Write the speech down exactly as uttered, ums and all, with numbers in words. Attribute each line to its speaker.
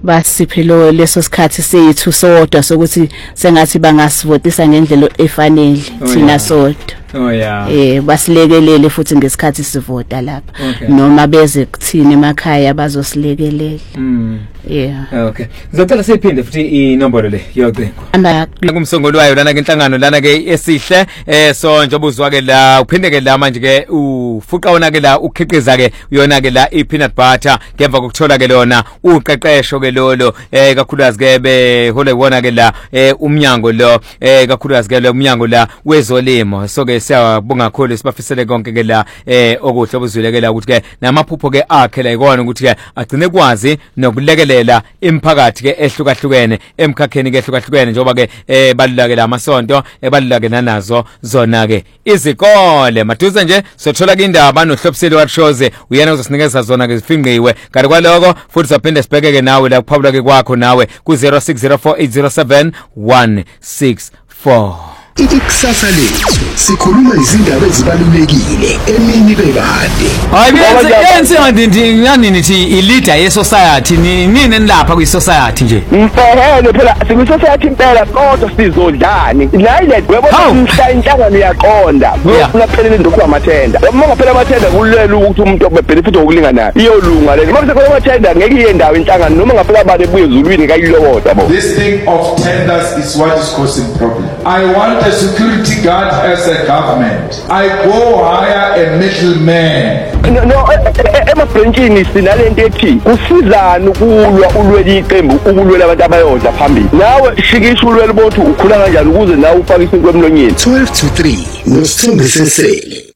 Speaker 1: basiphelo leso sikhathi sethu sodwa sokuthi sengathi bangasivotisa ngendlela efanele thina sodwa.
Speaker 2: Oh yeah.
Speaker 1: Eh basilekelele futhi ngesikhathi sivota lapha noma beze kuthini emakhaya bazosilekelela.
Speaker 2: Mm.
Speaker 1: Yeah.
Speaker 2: Okay. Ngizocela siphinde futhi inombolo le yocingo.
Speaker 1: Amba
Speaker 2: kumsongolwayo lana ke inhlangano lana ke esihle eh so njengoba uzwa ke la uphinde ke la manje ke ufuqa wona ke la ukhiqiza ke uyona ke la i peanut butter ngemva kokuthola ke lona uqeqesho ke lolo eh kakhulukazi ke behole wona ke la eh umnyango lo eh kakhulukazi ke lo umnyango la wezolimo so ke siyabonga kakhulu sibafisele konke ke la eh okuhle obuzwile ke la ukuthi ke namaphupho ke akhe la ikona ukuthi ke agcine kwazi nokulekelela imphakathi ke ehlukahlukene emkhakheni ke ehlukahlukene njengoba ke eh balula ke lamasonto ebalula ke nanazo zona ke izikole maduze nje sothola ke indaba nohlobiseli wakushoze uyena uzosinikeza zona ke zifingqiwe kanti kwaloko futhi saphinde sibheke ke nawe la kuphawula ke kwakho nawe ku zero six zero four eight zero seven one six four.
Speaker 3: Ikusasa lethu sikhuluma izindaba ezibalulekile emini bekade.
Speaker 2: Hayi benze yenze ngandindi ngani nithi i leader ye society nini enilapha kwi society nje.
Speaker 4: Mfehele phela sikwi society impela kodwa sizodlani. La ile gwebo umhla inhlangano yaqonda. Ngofuna phelele ndokwa amathenda. Uma ngaphela amathenda kulela ukuthi umuntu obebenefit okulinganayo. Iyolunga le. Mase khona amathenda ngeke iye ndawo inhlangano noma ngaphela abane buye ezulwini kayilokota bo.
Speaker 5: This thing of tenders is what is causing problem. I want a security guard as a government. I go hire a middleman.
Speaker 4: No, no, emabhentshini sinalento ethi kusizana ukulwa ulweli iqembu ukulwela abantu abayodla phambili. Nawe shikisha ulweli bothi ukhula kanjani ukuze nawe ufake isinto emlonyeni.
Speaker 3: twelve to three nosithombe sesele.